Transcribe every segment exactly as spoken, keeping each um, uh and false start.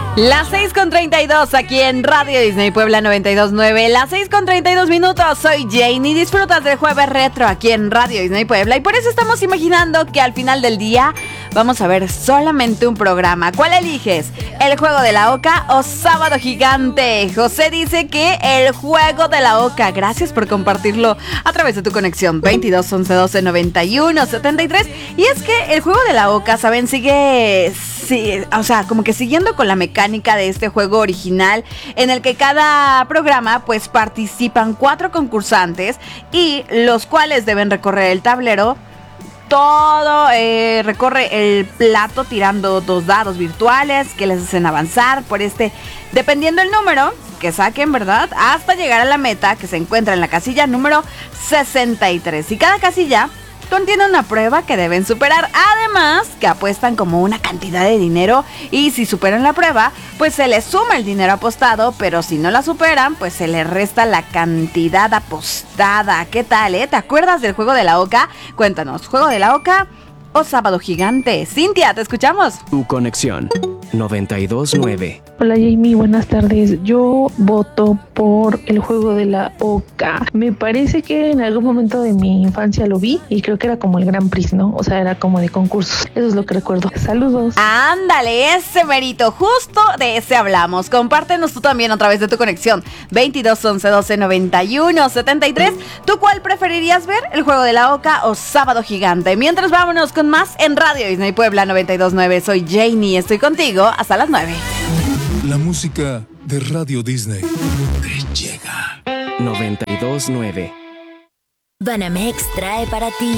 Las seis con treinta y dos aquí en Radio Disney Puebla noventa y dos punto nueve. Las seis con treinta y dos minutos. Soy Jane y disfrutas del jueves retro aquí en Radio Disney Puebla. Y por eso estamos imaginando que al final del día vamos a ver solamente un programa. ¿Cuál eliges? ¿El Juego de la Oca o Sábado Gigante? José dice que el Juego de la Oca. Gracias por compartirlo a través de tu conexión veintidós once doce noventa y uno setenta y tres. Y es que el Juego de la Oca, ¿saben? Sigue... Sí, o sea, como que siguiendo con la mecánica de este juego original, en el que cada programa pues participan cuatro concursantes y los cuales deben recorrer el tablero. Todo eh, recorre el plato tirando dos dados virtuales que les hacen avanzar por este, dependiendo el número que saquen, ¿verdad? Hasta llegar a la meta que se encuentra en la casilla número sesenta y tres. Y cada casilla contiene una prueba que deben superar, además que apuestan como una cantidad de dinero y si superan la prueba, pues se les suma el dinero apostado, pero si no la superan, pues se les resta la cantidad apostada. ¿Qué tal, eh? ¿Te acuerdas del Juego de la Oca? Cuéntanos, ¿Juego de la Oca o Sábado Gigante? Cintia, te escuchamos. Tu conexión noventa y dos punto nueve. Hola Jamie, buenas tardes. Yo voto por el Juego de la Oca. Me parece que en algún momento de mi infancia lo vi y creo que era como el Gran Prix, ¿no? O sea, era como de concursos. Eso es lo que recuerdo. Saludos. Ándale, ese merito, justo de ese hablamos. Compártenos tú también a través de tu conexión veintidós once doce noventa y uno setenta y tres. ¿Tú cuál preferirías ver? ¿El Juego de la Oca o Sábado Gigante? Mientras vámonos con más en Radio Disney Puebla noventa y dos punto nueve. Soy Janie, estoy contigo hasta las nueve. La música de Radio Disney te llega. noventa y dos punto nueve. Banamex trae para ti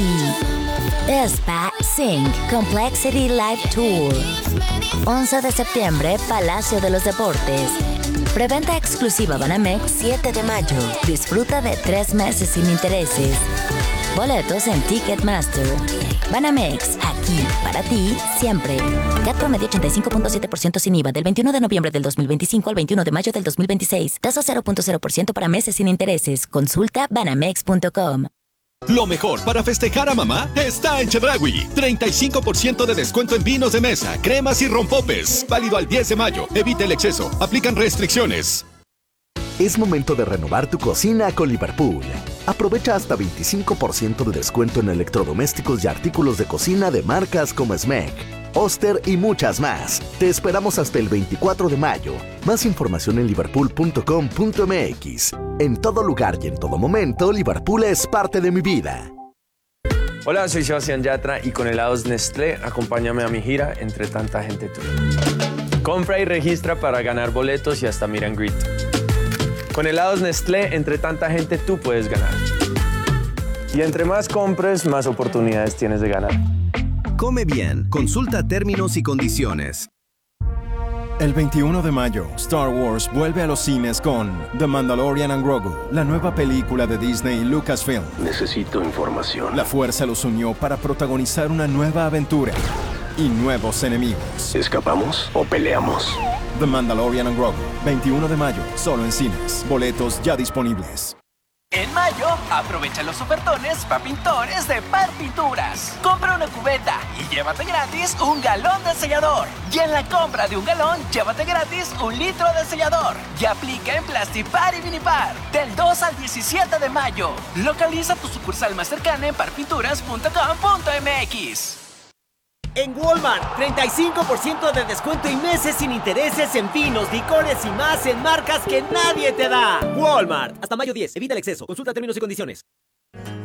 Spa Sync Complexity Live Tour. once de septiembre, Palacio de los Deportes. Preventa exclusiva Banamex siete de mayo. Disfruta de tres meses sin intereses. Boletos en Ticketmaster. Banamex, aquí para ti siempre. C A T promedio ochenta y cinco punto siete por ciento sin I V A del veintiuno de noviembre del dos mil veinticinco al veintiuno de mayo del dos mil veintiséis. Tasa cero punto cero por ciento para meses sin intereses. Consulta banamex punto com. Lo mejor para festejar a mamá está en Chedraui. treinta y cinco por ciento de descuento en vinos de mesa, cremas y rompopes. Válido al diez de mayo. Evite el exceso. Aplican restricciones. Es momento de renovar tu cocina con Liverpool. Aprovecha hasta veinticinco por ciento de descuento en electrodomésticos y artículos de cocina de marcas como Smeg, Oster y muchas más. Te esperamos hasta el veinticuatro de mayo. Más información en liverpool punto com punto m x. En todo lugar y en todo momento, Liverpool es parte de mi vida. Hola, soy Sebastián Yatra y con helados Nestlé, acompáñame a mi gira Entre Tanta Gente Tú. Compra y registra para ganar boletos y hasta meet and greet. Con helados Nestlé, Entre Tanta Gente Tú puedes ganar. Y entre más compres, más oportunidades tienes de ganar. Come bien. Consulta términos y condiciones. El veintiuno de mayo, Star Wars vuelve a los cines con The Mandalorian and Grogu, la nueva película de Disney y Lucasfilm. Necesito información. La fuerza los unió para protagonizar una nueva aventura y nuevos enemigos. ¿Escapamos o peleamos? The Mandalorian and Grogu, veintiuno de mayo, solo en cines. Boletos ya disponibles. En mayo, aprovecha los ofertones para pintores de Par Pinturas. Compra una cubeta y llévate gratis un galón de sellador. Y en la compra de un galón, llévate gratis un litro de sellador. Y aplica en Plastipar y Vinipar. Del dos al diecisiete de mayo. Localiza tu sucursal más cercana en par pinturas punto com punto m x. En Walmart, treinta y cinco por ciento de descuento y meses sin intereses en vinos, licores y más en marcas que nadie te da. Walmart, hasta mayo diez. Evita el exceso. Consulta términos y condiciones.